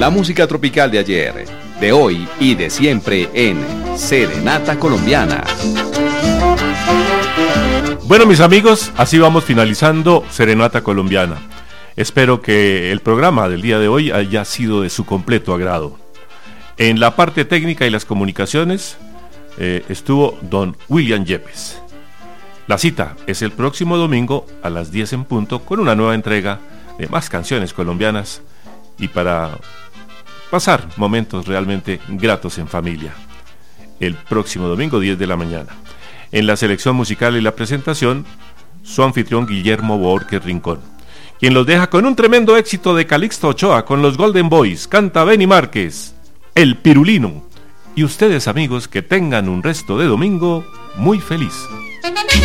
La música tropical de ayer, de hoy y de siempre en Serenata Colombiana. Bueno, mis amigos, así vamos finalizando Serenata Colombiana. Espero que el programa del día de hoy haya sido de su completo agrado. En la parte técnica y las comunicaciones estuvo don William Yepes. La cita es el próximo domingo a las 10 en punto con una nueva entrega de más canciones colombianas y para pasar momentos realmente gratos en familia. El próximo domingo 10 de la mañana. En la selección musical y la presentación, su anfitrión Guillermo Borges Rincón, quien los deja con un tremendo éxito de Calixto Ochoa con los Golden Boys, canta Benny Márquez, El Pirulino. Y ustedes, amigos, que tengan un resto de domingo muy feliz.